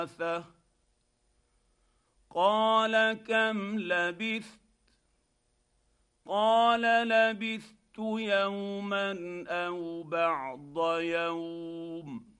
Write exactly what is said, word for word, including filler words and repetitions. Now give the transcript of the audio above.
قال كم لبثت؟ قال لبثت يوما او بعض يوم